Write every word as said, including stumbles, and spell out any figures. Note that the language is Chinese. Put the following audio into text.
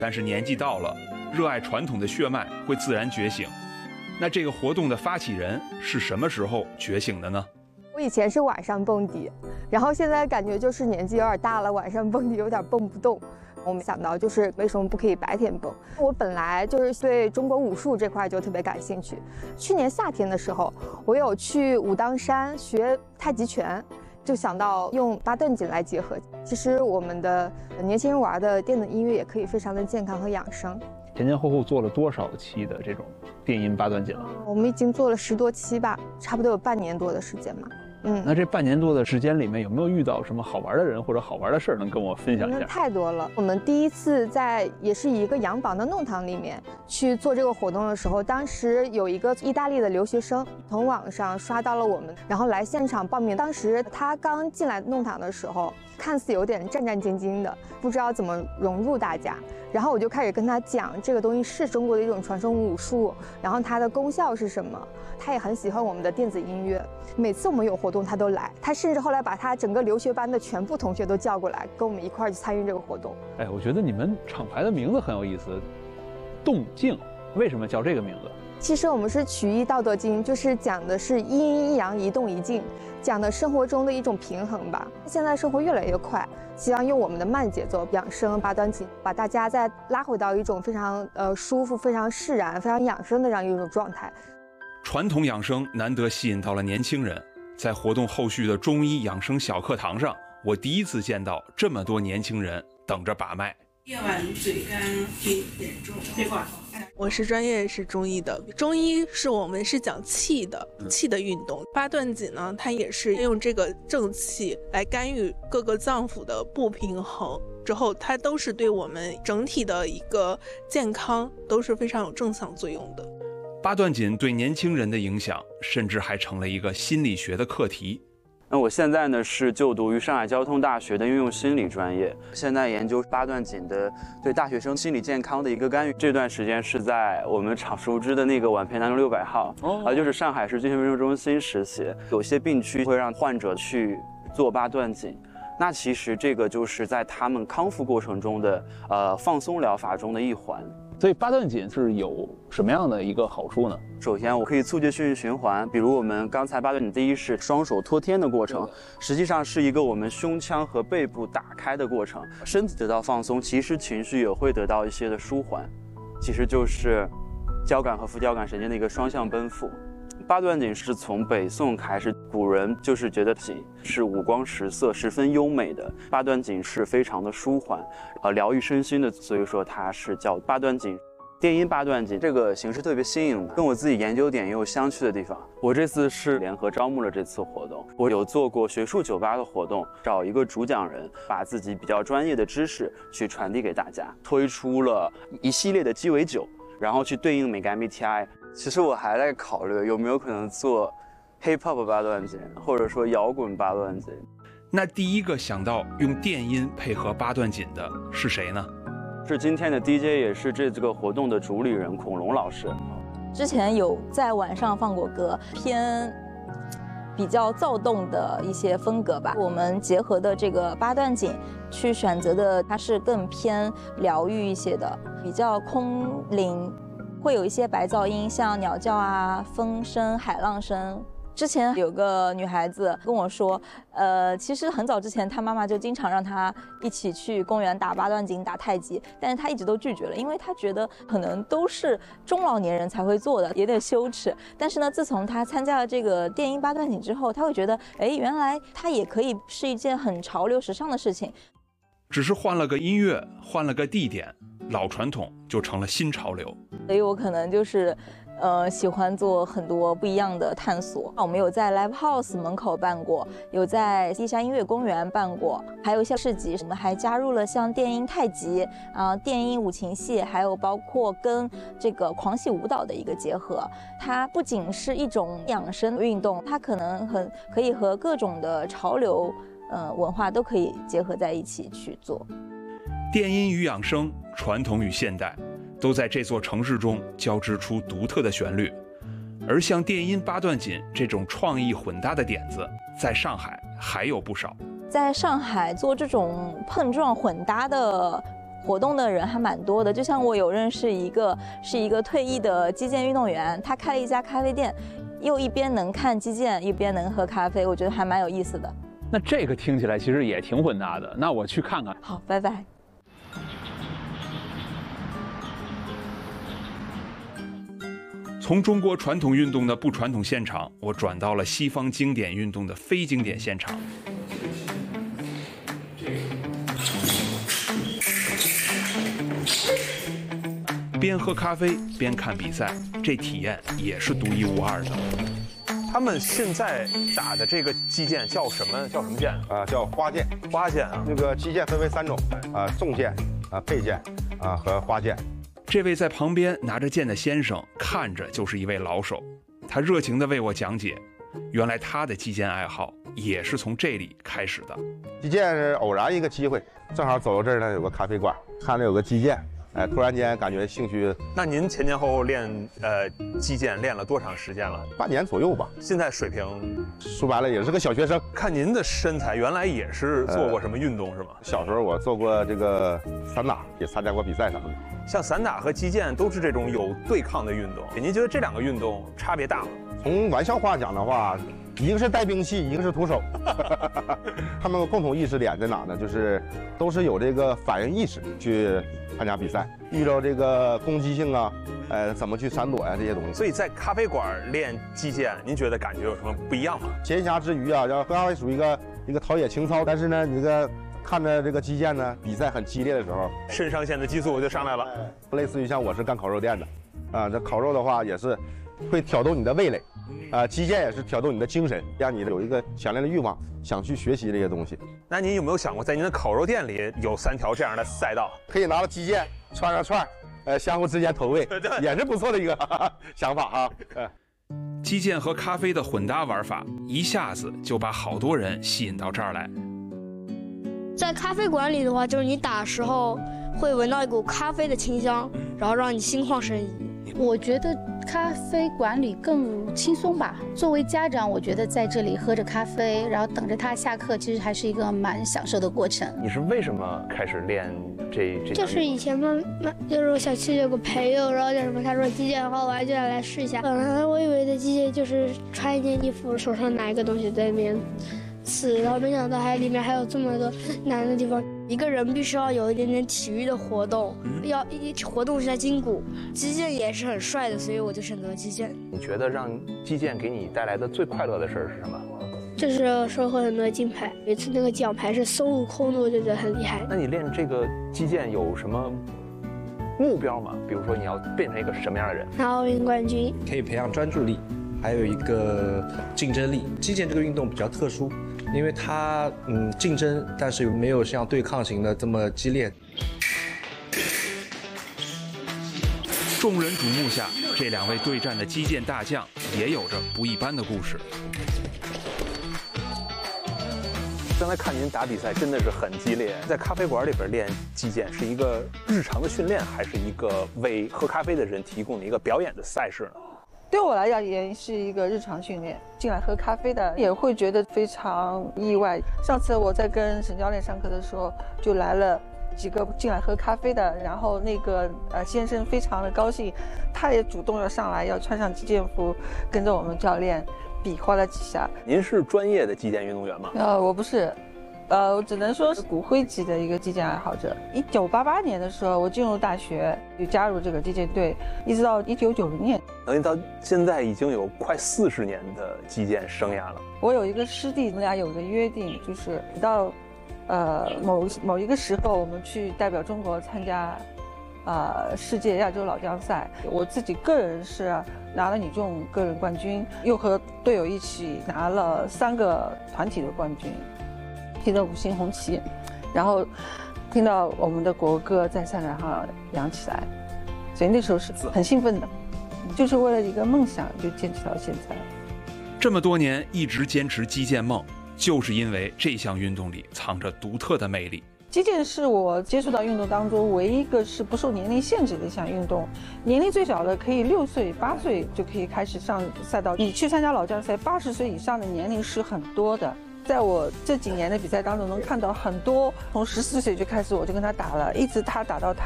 但是年纪到了，热爱传统的血脉会自然觉醒。那这个活动的发起人是什么时候觉醒的呢？ 我以前是晚上蹦迪，然后现在感觉就是年纪有点大了，晚上蹦迪有点蹦不动。我们想到就是为什么不可以白天蹦？我本来就是对中国武术这块就特别感兴趣。去年夏天的时候，我有去武当山学太极拳，就想到用八段锦来结合。其实我们的年轻人玩的电子音乐也可以非常的健康和养生。 前前后后做了多少期的这种电音八段锦了？ 我们已经做了十多期吧，差不多有半年多的时间嘛。嗯， 那这半年多的时间里面，有没有遇到什么好玩的人或者好玩的事儿，能跟我分享一下？ 太多了。我们第一次在也是一个洋榜的弄堂里面去做这个活动的时候，当时有一个意大利的留学生从网上刷到了我们，然后来现场报名。当时他刚进来弄堂的时候，看似有点战战兢兢的，不知道怎么融入大家。然后我就开始跟他讲，这个东西是中国的一种传统武术，然后它的功效是什么。他也很喜欢我们的电子音乐，每次我们有活动他都来，他甚至后来把他整个留学班的全部同学都叫过来，跟我们一块儿去参与这个活动。 哎，我觉得你们厂牌的名字很有意思，动静，为什么叫这个名字？ 其实我们是取义《道德经》，就是讲的是一阴一阳，一动一静，讲的生活中的一种平衡吧。现在生活越来越快，希望用我们的慢节奏养生八段锦，把大家再拉回到一种非常呃舒服、非常释然、非常养生的这样一种状态。 传统养生难得吸引到了年轻人，在活动后续的中医养生小课堂上，我第一次见到这么多年轻人等着把脉。 夜晚嘴干鼻严重，推挂。 我是专业是中医的，中医是我们是讲气的，气的运动。八段锦呢，它也是用这个正气来干预各个脏腑的不平衡，之后它都是对我们整体的一个健康都是非常有正向作用的。 八段锦对年轻人的影响，甚至还成了一个心理学的课题。 那我现在呢是就读于上海交通大学的应用心理专业，现在研究八段锦的对大学生心理健康的一个干预。这段时间是在我们厂熟知的那个皖培南路六百号，啊、呃，就是上海市精神卫生中心实习。有些病区会让患者去做八段锦，那其实这个就是在他们康复过程中的呃放松疗法中的一环。 所以八段锦是有什么样的一个好处呢？ 首先，我可以促进血液循环，比如我们刚才八段锦第一式双手托天的过程，实际上是一个我们胸腔和背部打开的过程，身体得到放松，其实情绪也会得到一些的舒缓，其实就是交感和副交感神经的一个双向奔赴。八段锦是从北宋开始，古人就是觉得锦是五光十色、十分优美的，八段锦是非常的舒缓，呃，疗愈身心的，所以说它是叫八段锦。电音八段锦这个形式特别新颖，跟我自己研究点也有相去的地方。我这次是联合招募了这次活动，我有做过学术酒吧的活动，找一个主讲人，把自己比较专业的知识去传递给大家，推出了一系列的鸡尾酒，然后去对应美个 M B T I。其实我还在考虑有没有可能做 hip hop 八段锦，或者说摇滚八段锦。 那第一个想到用电音配合八段锦的是谁呢？ 是今天的 D J， 也是这个活动的主理人孔龙老师。 之前有在晚上放过歌，偏比较躁动的一些风格吧。我们结合的这个八段锦去选择的，它是更偏疗愈一些的，比较空灵。会有一些白噪音，像鸟叫啊、风声、海浪声。之前有个女孩子跟我说，呃，其实很早之前她妈妈就经常让她一起去公园打八段锦、打太极，但是她一直都拒绝了，因为她觉得可能都是中老年人才会做的，有点羞耻。但是呢，自从她参加了这个电音八段锦之后，她会觉得，哎，原来它也可以是一件很潮流、时尚的事情。 只是换了个音乐，换了个地点，老传统就成了新潮流。 所以我可能就是呃，喜欢做很多不一样的探索。我们有在 Live House 门口办过，有在地下音乐公园办过，还有一些市集。我们还加入了像电音太极啊、呃、电音五禽戏，还有包括跟这个狂喜舞蹈的一个结合。它不仅是一种养生运动，它可能很可以和各种的潮流呃文化都可以结合在一起去做。 电音与养生，传统与现代，都在这座城市中交织出独特的旋律。而像电音八段锦这种创意混搭的点子，在上海还有不少。 在上海做这种碰撞混搭的活动的人还蛮多的。就像我有认识一个是一个退役的击剑运动员，他开了一家咖啡店，又一边能看击剑，一边能喝咖啡，我觉得还蛮有意思的。 那这个听起来其实也挺混搭的，那我去看看。 好，拜拜。 从中国传统运动的不传统现场，我转到了西方经典运动的非经典现场。边喝咖啡边看比赛，这体验也是独一无二的。他们现在打的这个击剑叫什么？叫什么剑啊？叫花剑。 花剑啊。 这个击剑分为三种，啊，重剑、啊佩剑、啊和花剑。 这位在旁边拿着剑的先生，看着就是一位老手，他热情地为我讲解，原来他的击剑爱好也是从这里开始的。 击剑是偶然一个机会，正好走到这儿呢，有个咖啡馆，看着有个击剑。哎，突然间感觉兴趣。 那您前前后后练呃击剑练了多长时间了？ 半年左右吧。 现在水平说白了也是个小学生。 看您的身材，原来也是做过什么运动、呃、是吗？ 小时候我做过这个散打，也参加过比赛什么的。 像散打和击剑都是这种有对抗的运动，您觉得这两个运动差别大吗？ 从玩笑话讲的话，一个是带兵器，一个是徒手。他们共同意识点在哪呢？就是都是有这个反应意识去参加比赛，遇到这个攻击性啊，呃，怎么去闪躲呀、啊、这些东西。 所以在咖啡馆练击剑，您觉得感觉有什么不一样吗？ 闲暇之余啊，要喝咖啡属于一个一个陶冶情操，但是呢，你这个看着这个击剑呢，比赛很激烈的时候， 肾上腺的激素就上来了。 类似于像我是干烤肉店的，啊，这烤肉的话也是会挑动你的味蕾。啊，击剑也是挑动你的精神，让你有一个强烈的欲望，想去学习这些东西。 那您有没有想过，在您的烤肉店里有三条这样的赛道， 可以拿着击剑串上串，呃，相互之间投喂，也是不错的一个哈哈想法哈。嗯， 击剑和咖啡的混搭玩法，一下子就把好多人吸引到这儿来。 在咖啡馆里的话，就是你打的时候会闻到一股咖啡的清香，然后让你心旷神怡。 我觉得咖啡馆里更轻松吧。作为家长，我觉得在这里喝着咖啡，然后等着他下课，其实还是一个蛮享受的过程。 你是为什么开始练这这？ 就是以前嘛，就是我小区有个朋友，然后叫什么，他说击剑好玩，就想来试一下。本来我以为的击剑就是穿一件衣服，手上拿一个东西在那边刺，然后没想到还里面还有这么多难的地方。一个人必须要有一点点体育的活动，嗯、要一活动一下筋骨。击剑也是很帅的，所以我就选择了击剑。 你觉得让击剑给你带来的最快乐的事儿是什么？ 就是收获很多金牌，有一次那个奖牌是孙悟空的，我就觉得很厉害。 那你练这个击剑有什么目标吗？比如说你要变成一个什么样的人？ 拿奥运冠军。 可以培养专注力，还有一个竞争力。击剑这个运动比较特殊。因为它嗯竞争，但是没有像对抗型的这么激烈。 众人瞩目下，这两位对战的击剑大将也有着不一般的故事。刚才看您打比赛真的是很激烈，在咖啡馆里边练击剑是一个日常的训练，还是一个为喝咖啡的人提供的一个表演的赛事呢？ 对我来讲也是一个日常训练，进来喝咖啡的也会觉得非常意外。上次我在跟沈教练上课的时候，就来了几个进来喝咖啡的，然后那个呃先生非常的高兴，他也主动要上来要穿上击剑服，跟着我们教练比划了几下。 您是专业的击剑运动员吗？ 呃，我不是。呃，我只能说是骨灰级的一个击剑爱好者。一九八八年的时候，我进入大学，就加入这个击剑队，一直到一九九零年， 等于到现在已经有快四十年的击剑生涯了。 我有一个师弟，我们俩有个约定，就是到呃某某一个时候，我们去代表中国参加呃世界亚洲老将赛。我自己个人是拿了女重个人冠军，又和队友一起拿了三个团体的冠军。听到五星红旗，然后听到我们的国歌在赛场上扬起来，所以那时候是很兴奋的，就是为了一个梦想就坚持到现在。 这么多年一直坚持击剑梦，就是因为这项运动里藏着独特的魅力。 击剑是我接触到运动当中唯一一个是不受年龄限制的一项运动，年龄最小的可以六岁、八岁就可以开始上赛道。你去参加老将赛，八十岁以上的年龄是很多的。 在我这几年的比赛当中，能看到很多从十四岁就开始我就跟他打了，一直他打到他